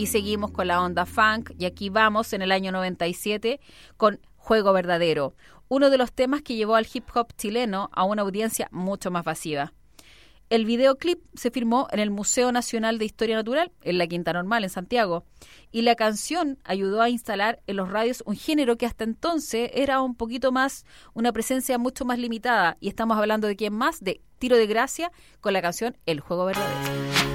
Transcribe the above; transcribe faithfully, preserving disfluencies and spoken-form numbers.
y seguimos con la onda funk, y aquí vamos en el año noventa y siete con Juego Verdadero, uno de los temas que llevó al hip hop chileno a una audiencia mucho más masiva. El videoclip se filmó en el Museo Nacional de Historia Natural, en la Quinta Normal, en Santiago, y la canción ayudó a instalar en los radios un género que hasta entonces era un poquito más, una presencia mucho más limitada, y estamos hablando de quién más, de Tiro de Gracia, con la canción El Juego Verdadero.